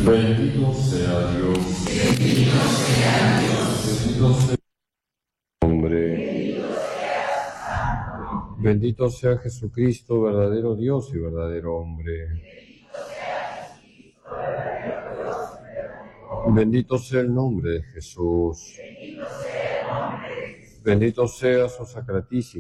Bendito sea Dios. Bendito sea Dios. Bendito sea hombre. Bendito sea Jesucristo, verdadero Dios y verdadero hombre. Bendito sea el nombre de Jesús. Bendito sea su sacratísimo